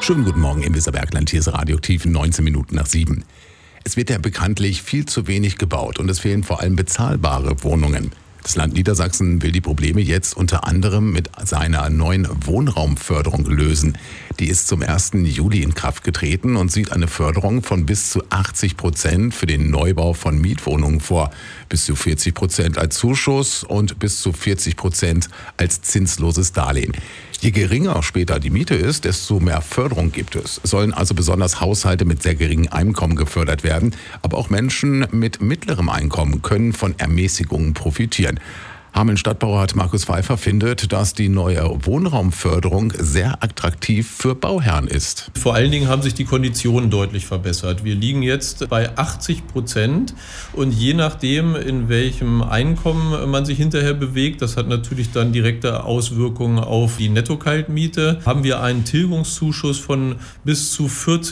Schönen guten Morgen im Weserbergland, hier ist Radioaktiv, 19 Minuten nach 7. Es wird ja bekanntlich viel zu wenig gebaut und es fehlen vor allem bezahlbare Wohnungen. Das Land Niedersachsen will die Probleme jetzt unter anderem mit seiner neuen Wohnraumförderung lösen. Die ist zum 1. Juli in Kraft getreten und sieht eine Förderung von bis zu 80% für den Neubau von Mietwohnungen vor. Bis zu 40% als Zuschuss und bis zu 40% als zinsloses Darlehen. Je geringer später die Miete ist, desto mehr Förderung gibt es. Es sollen also besonders Haushalte mit sehr geringem Einkommen gefördert werden. Aber auch Menschen mit mittlerem Einkommen können von Ermäßigungen profitieren. Hameln-Stadtbaurat Markus Pfeiffer findet, dass die neue Wohnraumförderung sehr attraktiv für Bauherren ist. Vor allen Dingen haben sich die Konditionen deutlich verbessert. Wir liegen jetzt bei 80% und je nachdem, in welchem Einkommen man sich hinterher bewegt, das hat natürlich dann direkte Auswirkungen auf die Netto-Kaltmiete, haben wir einen Tilgungszuschuss von bis zu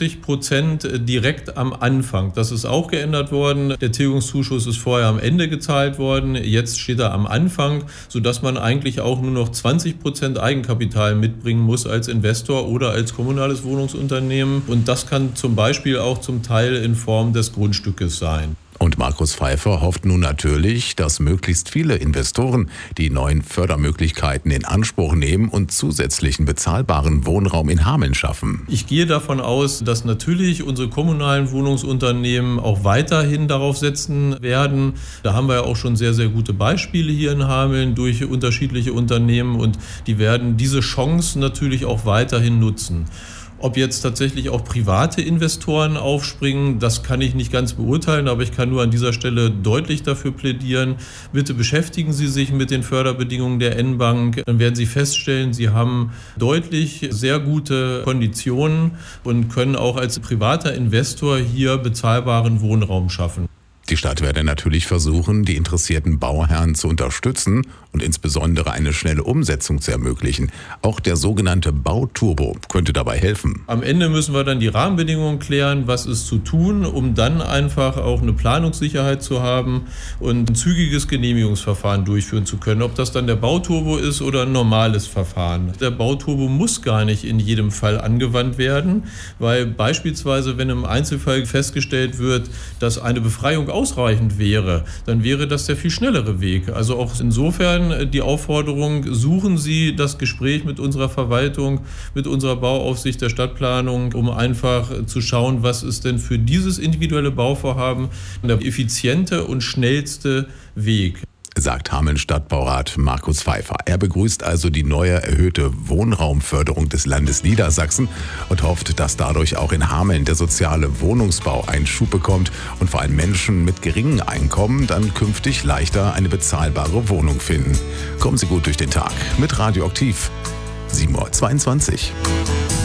40% direkt am Anfang. Das ist auch geändert worden. Der Tilgungszuschuss ist vorher am Ende gezahlt worden, jetzt steht er am Anfang, sodass man eigentlich auch nur noch 20% Eigenkapital mitbringen muss als Investor oder als kommunales Wohnungsunternehmen. Und das kann zum Beispiel auch zum Teil in Form des Grundstückes sein. Und Markus Pfeiffer hofft nun natürlich, dass möglichst viele Investoren die neuen Fördermöglichkeiten in Anspruch nehmen und zusätzlichen bezahlbaren Wohnraum in Hameln schaffen. Ich gehe davon aus, dass natürlich unsere kommunalen Wohnungsunternehmen auch weiterhin darauf setzen werden. Da haben wir ja auch schon sehr, sehr gute Beispiele hier in Hameln durch unterschiedliche Unternehmen und die werden diese Chance natürlich auch weiterhin nutzen. Ob jetzt tatsächlich auch private Investoren aufspringen, das kann ich nicht ganz beurteilen, aber ich kann nur an dieser Stelle deutlich dafür plädieren, bitte beschäftigen Sie sich mit den Förderbedingungen der N-Bank. Dann werden Sie feststellen, Sie haben deutlich sehr gute Konditionen und können auch als privater Investor hier bezahlbaren Wohnraum schaffen. Die Stadt werde natürlich versuchen, die interessierten Bauherren zu unterstützen und insbesondere eine schnelle Umsetzung zu ermöglichen. Auch der sogenannte Bauturbo könnte dabei helfen. Am Ende müssen wir dann die Rahmenbedingungen klären, was ist zu tun, um dann einfach auch eine Planungssicherheit zu haben und ein zügiges Genehmigungsverfahren durchführen zu können. Ob das dann der Bauturbo ist oder ein normales Verfahren. Der Bauturbo muss gar nicht in jedem Fall angewandt werden, weil beispielsweise, wenn im Einzelfall festgestellt wird, dass eine Befreiung ausreichend wäre, dann wäre das der viel schnellere Weg. Also auch insofern die Aufforderung, suchen Sie das Gespräch mit unserer Verwaltung, mit unserer Bauaufsicht der Stadtplanung, um einfach zu schauen, was ist denn für dieses individuelle Bauvorhaben der effiziente und schnellste Weg. Sagt Hameln-Stadtbaurat Markus Pfeiffer. Er begrüßt also die neue erhöhte Wohnraumförderung des Landes Niedersachsen und hofft, dass dadurch auch in Hameln der soziale Wohnungsbau einen Schub bekommt und vor allem Menschen mit geringem Einkommen dann künftig leichter eine bezahlbare Wohnung finden. Kommen Sie gut durch den Tag mit Radioaktiv. 7:22 Uhr.